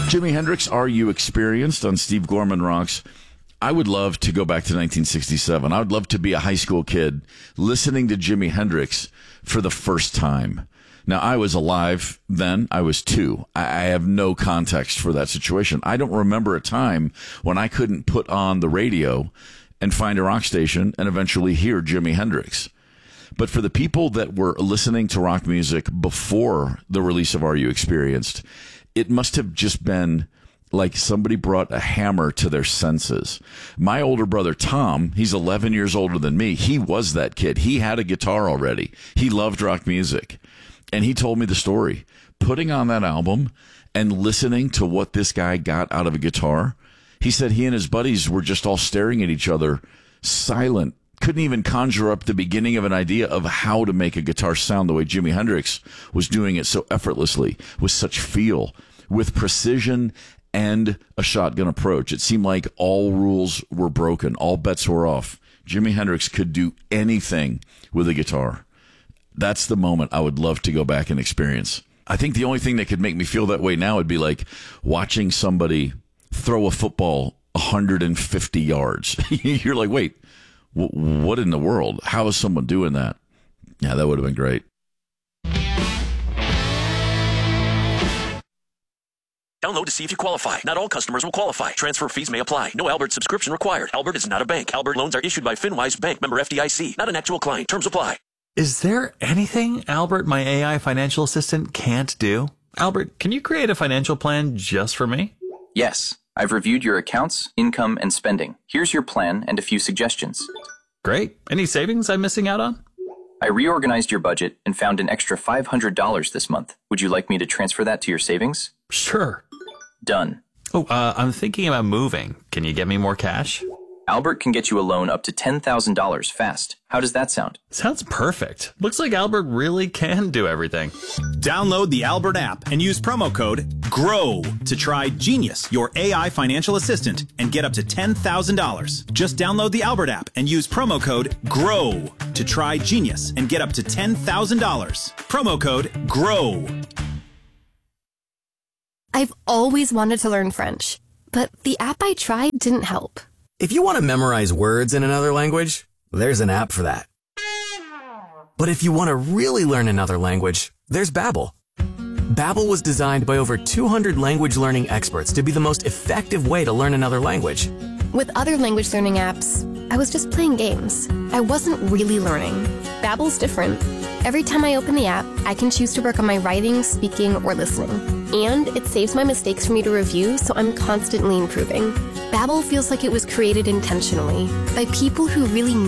Jimi Hendrix, Are You Experienced on Steve Gorman Rocks. I would love to go back to 1967. I would love to be a high school kid listening to Jimi Hendrix for the first time. Now, I was alive then. I was 2. I have no context for that situation. I don't remember a time when I couldn't put on the radio and find a rock station and eventually hear Jimi Hendrix. But for the people that were listening to rock music before the release of Are You Experienced, it must have just been like somebody brought a hammer to their senses. My older brother, Tom, he's 11 years older than me. He was that kid. He had a guitar already. He loved rock music. And he told me the story. Putting on that album and listening to what this guy got out of a guitar, he said he and his buddies were just all staring at each other, silent. Couldn't even conjure up the beginning of an idea of how to make a guitar sound the way Jimi Hendrix was doing it so effortlessly, with such feel, with precision and a shotgun approach. It seemed like all rules were broken. All bets were off. Jimi Hendrix could do anything with a guitar. That's the moment I would love to go back and experience. I think the only thing that could make me feel that way now would be like watching somebody throw a football 150 yards. You're like, wait, what in the world? How is someone doing that? Yeah, that would have been great. Download to see if you qualify. Not all customers will qualify. Transfer fees may apply. No Albert subscription required. Albert is not a bank. Albert loans are issued by FinWise Bank, member FDIC. Not an actual client. Terms apply. Is there anything Albert, my AI financial assistant, can't do? Albert, can you create a financial plan just for me? Yes. I've reviewed your accounts, income, and spending. Here's your plan and a few suggestions. Great. Any savings I'm missing out on? I reorganized your budget and found an extra $500 this month. Would you like me to transfer that to your savings? Sure. Done. Oh, I'm thinking about moving. Can you get me more cash? Albert can get you a loan up to $10,000 fast. How does that sound? Sounds perfect. Looks like Albert really can do everything. Download the Albert app and use promo code GROW to try Genius, your AI financial assistant, and get up to $10,000. Just download the Albert app and use promo code GROW to try Genius and get up to $10,000. Promo code GROW. I've always wanted to learn French, but the app I tried didn't help. If you want to memorize words in another language, there's an app for that. But if you want to really learn another language, there's Babbel. Babbel was designed by over 200 language learning experts to be the most effective way to learn another language. With other language learning apps, I was just playing games. I wasn't really learning. Babbel's different. Every time I open the app, I can choose to work on my writing, speaking, or listening. And it saves my mistakes for me to review, so I'm constantly improving. Babbel feels like it was created intentionally by people who really